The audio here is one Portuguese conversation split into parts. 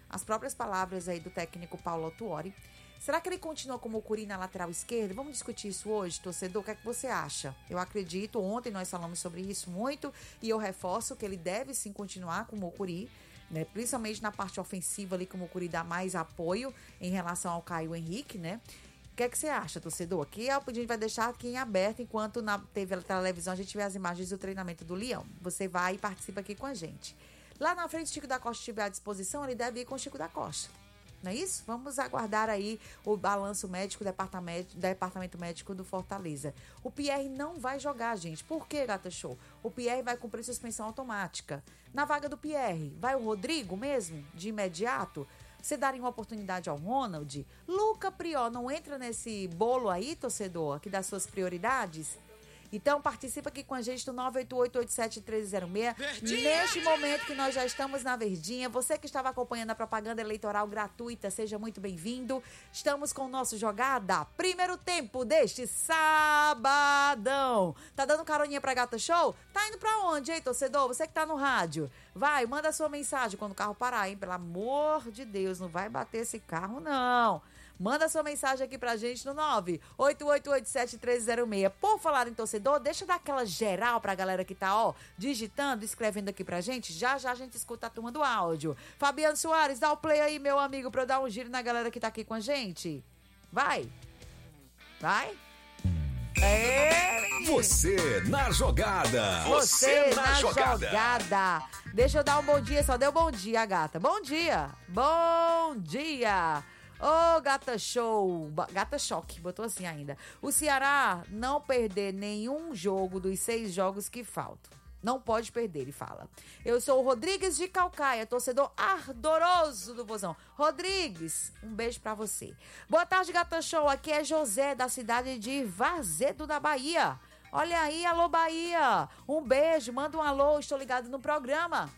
as próprias palavras aí do técnico Paulo Autuori. Será que ele continua como Mocuri na lateral esquerda? Vamos discutir isso hoje, torcedor. O que é que você acha? Eu acredito, ontem nós falamos sobre isso muito e eu reforço que ele deve sim continuar com o Mocuri, né? Principalmente na parte ofensiva ali, que o Mocuri dá mais apoio em relação ao Caio Henrique, né? O que é que você acha, torcedor? Aqui a gente vai deixar aqui em aberto enquanto na TV a televisão a gente vê as imagens do treinamento do Leão. Você vai e participa aqui com a gente. Lá na frente, o Chico da Costa estiver à disposição, ele deve ir com o Chico da Costa. Não é isso? Vamos aguardar aí o balanço médico do departamento médico do Fortaleza. O Pierre não vai jogar, gente. Por quê, Gata Show? O Pierre vai cumprir suspensão automática. Na vaga do Pierre, vai o Rodrigo mesmo, de imediato? Você daria uma oportunidade ao Ronald? Luca Prior não entra nesse bolo aí, torcedor, aqui das suas prioridades? Então participa aqui com a gente no 988-87-1306. Neste momento que nós já estamos na Verdinha, você que estava acompanhando a propaganda eleitoral gratuita, seja muito bem-vindo. Estamos com o nosso Jogada, primeiro tempo deste sabadão. Tá dando caroninha pra Gata Show? Tá indo pra onde, hein, torcedor? Você que tá no rádio. Vai, manda a sua mensagem quando o carro parar, hein? Pelo amor de Deus, não vai bater esse carro, não. Manda sua mensagem aqui pra gente no 988871306. Por falar em torcedor, deixa eu dar aquela geral pra galera que tá, digitando, escrevendo aqui pra gente. Já já a gente escuta a turma do áudio. Fabiano Soares, dá o play aí, meu amigo, pra eu dar um giro na galera que tá aqui com a gente. Vai. Vai. Você na jogada. Você na jogada. Deixa eu dar um bom dia, só deu bom dia, gata. Bom dia. Bom dia. Ô, Gata Show, Gata Choque, botou assim ainda. O Ceará não perder nenhum jogo dos 6 jogos que faltam. Não pode perder, ele fala. Eu sou o Rodrigues de Calcaia, torcedor ardoroso do Vozão. Rodrigues, um beijo pra você. Boa tarde, Gata Show. Aqui é José, da cidade de Varzedo, da Bahia. Olha aí, alô, Bahia. Um beijo, manda um alô, estou ligado no programa.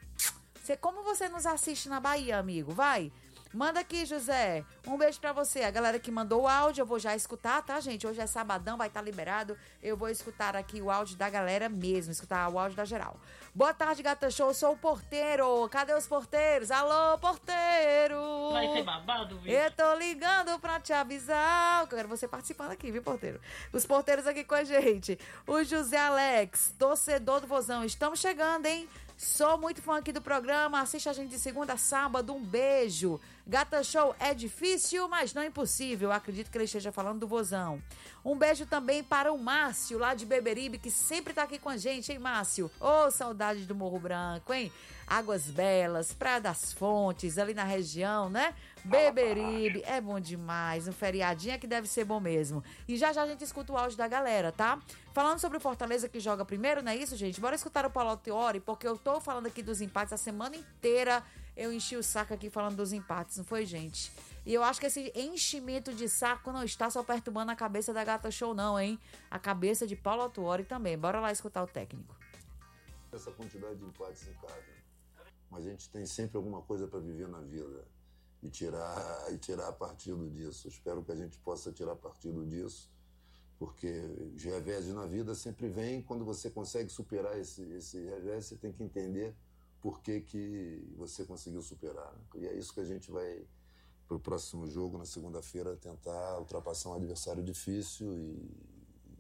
Como você nos assiste na Bahia, amigo? Vai. Manda aqui, José. Um beijo pra você. A galera que mandou o áudio, eu vou já escutar, tá, gente? Hoje é sabadão, vai estar liberado. Eu vou escutar aqui o áudio da galera mesmo, escutar o áudio da geral. Boa tarde, Gata Show. Eu sou o porteiro. Cadê os porteiros? Alô, porteiro. Vai ser babado, viu? Eu tô ligando pra te avisar. Eu quero você participando aqui, viu, porteiro? Os porteiros aqui com a gente. O José Alex, torcedor do Vozão. Estamos chegando, hein? Sou muito fã aqui do programa, assiste a gente de segunda a sábado, um beijo. Gata Show é difícil, mas não impossível, acredito que ele esteja falando do Vozão. Um beijo também para o Márcio, lá de Beberibe, que sempre tá aqui com a gente, hein, Márcio? Ô, saudade do Morro Branco, hein? Águas Belas, Praia das Fontes, ali na região, né? Beberibe, é bom demais, um feriadinho é que deve ser bom mesmo. E já já a gente escuta o áudio da galera, tá? Falando sobre o Fortaleza que joga primeiro, não é isso, gente? Bora escutar o Paulo Autuori, porque eu tô falando aqui dos empates a semana inteira. Eu enchi o saco aqui falando dos empates, não foi, gente? E eu acho que esse enchimento de saco não está só perturbando a cabeça da Gata Show, não, hein? A cabeça de Paulo Autuori também. Bora lá escutar o técnico. Essa quantidade de empates em casa. Mas a gente tem sempre alguma coisa para viver na vida e tirar partido disso. Espero que a gente possa tirar partido disso, porque os revés na vida sempre vêm. Quando você consegue superar esse revés, você tem que entender por que você conseguiu superar. E é isso que a gente vai, para o próximo jogo, na segunda-feira, tentar ultrapassar um adversário difícil e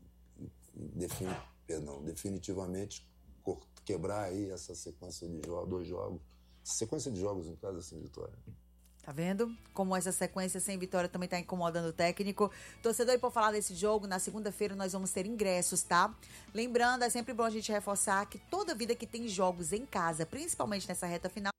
definitivamente quebrar aí essa sequência de dois jogos. Sequência de jogos em casa sem vitória. Tá vendo? Como essa sequência sem vitória também tá incomodando o técnico. Torcedor, e por falar desse jogo, na segunda-feira nós vamos ter ingressos, tá? Lembrando, é sempre bom a gente reforçar que toda vida que tem jogos em casa, principalmente nessa reta final,